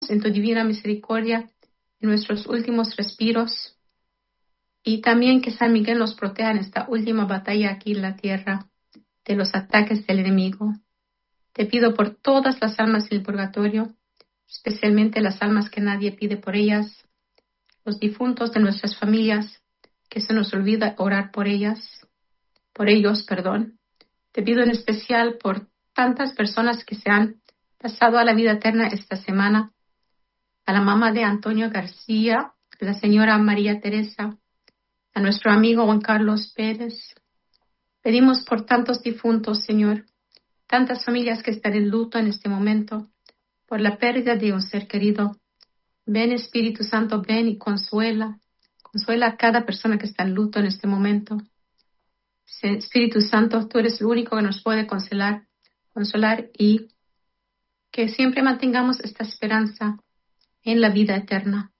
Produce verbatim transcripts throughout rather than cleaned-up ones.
pedimos en tu divina misericordia en nuestros últimos respiros y también que San Miguel nos proteja en esta última batalla aquí en la tierra de los ataques del enemigo. Te pido por todas las almas del purgatorio, especialmente las almas que nadie pide por ellas, los difuntos de nuestras familias, que se nos olvida orar por ellas, por ellos, perdón. Te pido en especial por tantas personas que se han pasado a la vida eterna esta semana, a la mamá de Antonio García, a la señora María Teresa, a nuestro amigo Juan Carlos Pérez. Pedimos por tantos difuntos, Señor, tantas familias que están en luto en este momento, por la pérdida de un ser querido. Ven, Espíritu Santo, ven y consuela, consuela a cada persona que está en luto en este momento. Espíritu Santo, tú eres el único que nos puede consolar, consolar y que siempre mantengamos esta esperanza en la vida eterna.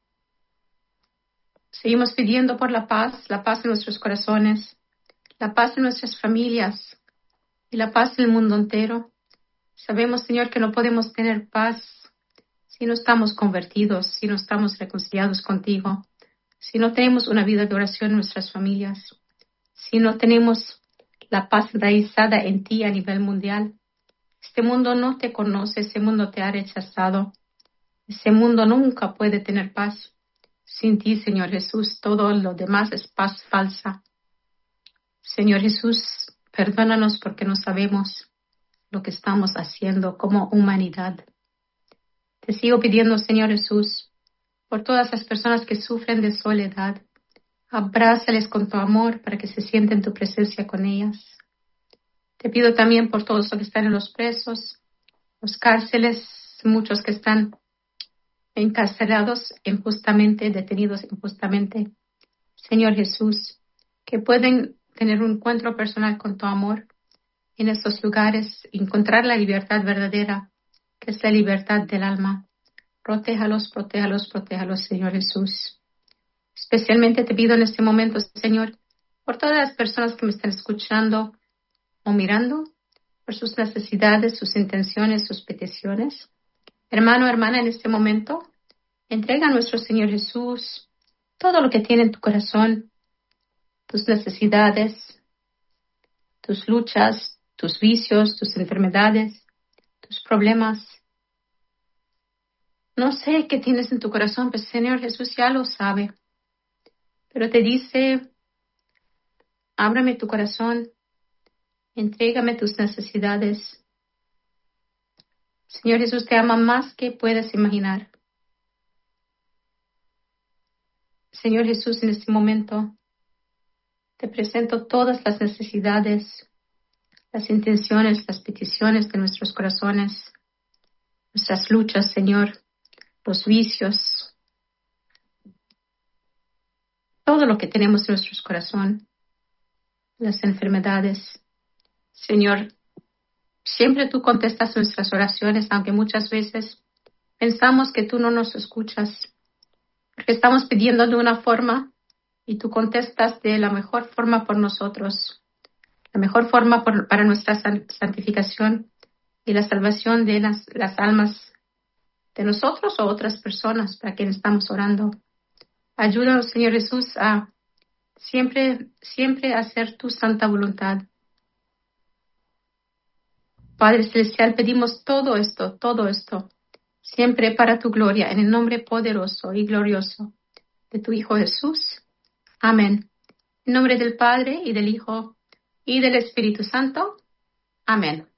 Seguimos pidiendo por la paz, la paz en nuestros corazones, la paz en nuestras familias y la paz en el mundo entero. Sabemos, Señor, que no podemos tener paz si no estamos convertidos, si no estamos reconciliados contigo, si no tenemos una vida de oración en nuestras familias, si no tenemos la paz enraizada en ti a nivel mundial. Este mundo no te conoce, ese mundo te ha rechazado. Ese mundo nunca puede tener paz. Sin ti, Señor Jesús, todo lo demás es paz falsa. Señor Jesús, perdónanos porque no sabemos lo que estamos haciendo como humanidad. Te sigo pidiendo, Señor Jesús, por todas las personas que sufren de soledad. Abrázales con tu amor para que se sienten tu presencia con ellas. Te pido también por todos los que están en los presos, los cárceles, muchos que están encarcelados injustamente, detenidos injustamente. Señor Jesús, que pueden tener un encuentro personal con tu amor en estos lugares, encontrar la libertad verdadera, que es la libertad del alma. Protéjalos, protéjalos, protéjalos, Señor Jesús. Especialmente te pido en este momento, Señor, por todas las personas que me están escuchando o mirando, por sus necesidades, sus intenciones, sus peticiones. Hermano, hermana, en este momento, entrega a nuestro Señor Jesús todo lo que tiene en tu corazón, tus necesidades, tus luchas, tus vicios, tus enfermedades, tus problemas. No sé qué tienes en tu corazón, pero Señor Jesús ya lo sabe. Pero te dice, ábrame tu corazón, entrégame tus necesidades. Señor Jesús te ama más que puedes imaginar. Señor Jesús, en este momento te presento todas las necesidades, las intenciones, las peticiones de nuestros corazones, nuestras luchas, Señor, los vicios, todo lo que tenemos en nuestro corazón, las enfermedades. Señor, siempre tú contestas nuestras oraciones, aunque muchas veces pensamos que tú no nos escuchas, porque estamos pidiendo de una forma y tú contestas de la mejor forma por nosotros, la mejor forma por, para nuestra santificación y la salvación de las, las almas de nosotros o otras personas para quienes estamos orando. Ayúdanos, Señor Jesús, a siempre, siempre hacer tu santa voluntad. Padre Celestial, pedimos todo esto, todo esto, siempre para tu gloria, en el nombre poderoso y glorioso de tu Hijo Jesús. Amén. En nombre del Padre, y del Hijo, y del Espíritu Santo. Amén.